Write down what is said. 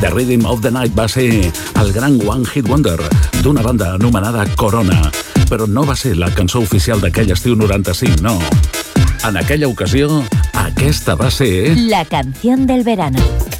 The Rhythm of the Night va ser el gran One Hit Wonder d'una banda anomenada Corona, però no va ser la cançó oficial d'aquell estiu 95, no. En aquella ocasió, aquesta va ser... La canción del verano.